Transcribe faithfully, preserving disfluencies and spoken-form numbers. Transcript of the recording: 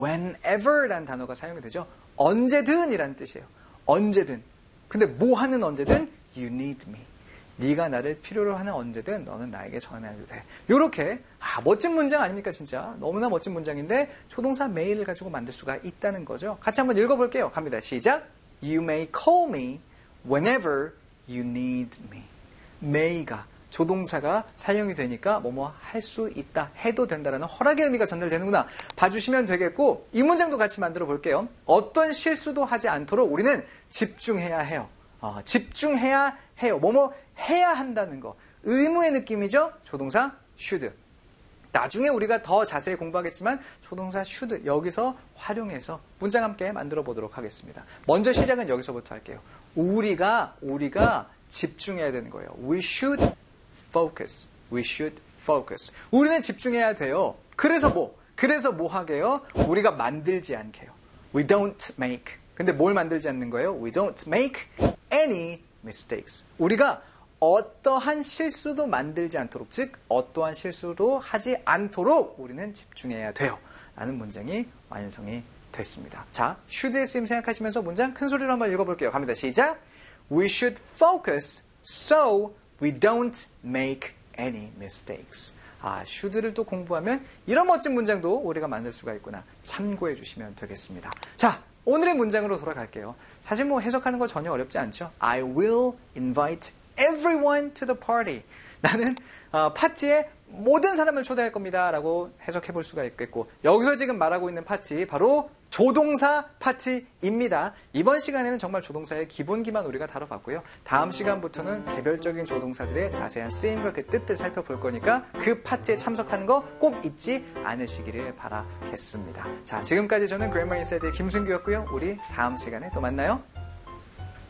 whenever라는 단어가 사용이 되죠. 언제든이라는 뜻이에요. 언제든. 근데 뭐 하는 언제든 you need me. 네가 나를 필요로 하는 언제든 너는 나에게 전화해도 돼. 이렇게 아, 멋진 문장 아닙니까 진짜? 너무나 멋진 문장인데 조동사 may를 가지고 만들 수가 있다는 거죠. 같이 한번 읽어볼게요. 갑니다. 시작. You may call me whenever you need me. may가 조동사가 사용이 되니까 뭐뭐 할 수 있다, 해도 된다라는 허락의 의미가 전달되는구나 봐주시면 되겠고 이 문장도 같이 만들어 볼게요. 어떤 실수도 하지 않도록 우리는 집중해야 해요. 어, 집중해야 해요. 뭐뭐 해야 한다는 거. 의무의 느낌이죠. 조동사 should. 나중에 우리가 더 자세히 공부하겠지만 조동사 should 여기서 활용해서 문장 함께 만들어 보도록 하겠습니다. 먼저 시작은 여기서부터 할게요. 우리가 우리가 집중해야 되는 거예요. We should focus. We should focus. 우리는 집중해야 돼요. 그래서 뭐? 그래서 뭐 하게요? 우리가 만들지 않게요. We don't make. 근데 뭘 만들지 않는 거예요? We don't make any mistakes. 우리가 어떠한 실수도 만들지 않도록, 즉 어떠한 실수도 하지 않도록 우리는 집중해야 돼요. 라는 문장이 완성이 됐습니다. 자, should의 쓰임 생각하시면서 문장 큰 소리로 한번 읽어볼게요. 갑니다. 시작. We should focus so we don't make any mistakes. 아, should를 또 공부하면 이런 멋진 문장도 우리가 만들 수가 있구나. 참고해 주시면 되겠습니다. 자, 오늘의 문장으로 돌아갈게요. 사실 뭐 해석하는 거 전혀 어렵지 않죠. I will invite everyone to the party. 나는 어, 파티에 모든 사람을 초대할 겁니다. 라고 해석해 볼 수가 있겠고 여기서 지금 말하고 있는 파티 바로 조동사 파티입니다. 이번 시간에는 정말 조동사의 기본기만 우리가 다뤄봤고요. 다음 시간부터는 개별적인 조동사들의 자세한 쓰임과 그 뜻들 살펴볼 거니까 그 파티에 참석하는 거 꼭 잊지 않으시기를 바라겠습니다. 자, 지금까지 저는 그래머 인사이드의 김승규였고요. 우리 다음 시간에 또 만나요.